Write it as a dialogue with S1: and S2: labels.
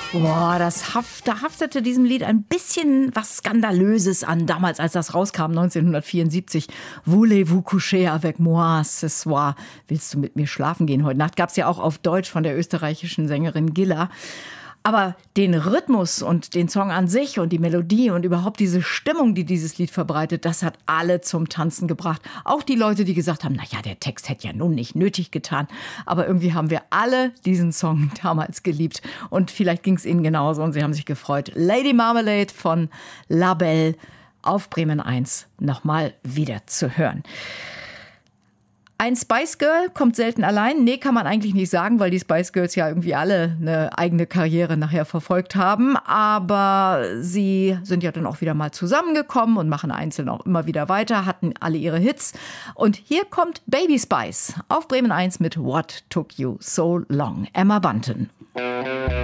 S1: Boah, da haftete diesem Lied ein bisschen was Skandalöses an, damals, als das rauskam, 1974. Voulez-vous coucher avec moi ce soir? Willst du mit mir schlafen gehen heute Nacht? Gab's ja auch auf Deutsch von der österreichischen Sängerin Gilla. Aber den Rhythmus und den Song an sich und die Melodie und überhaupt diese Stimmung, die dieses Lied verbreitet, das hat alle zum Tanzen gebracht. Auch die Leute, die gesagt haben, naja, der Text hätte ja nun nicht nötig getan. Aber irgendwie haben wir alle diesen Song damals geliebt. Und vielleicht ging es Ihnen genauso und Sie haben sich gefreut. Lady Marmalade von La Belle auf Bremen 1 nochmal wieder zu hören. Ein Spice Girl kommt selten allein. Nee, kann man eigentlich nicht sagen, weil die Spice Girls ja irgendwie alle eine eigene Karriere nachher verfolgt haben. Aber sie sind ja dann auch wieder mal zusammengekommen und machen einzeln auch immer wieder weiter, hatten alle ihre Hits. Und hier kommt Baby Spice auf Bremen 1 mit What Took You So Long? Emma Bunton.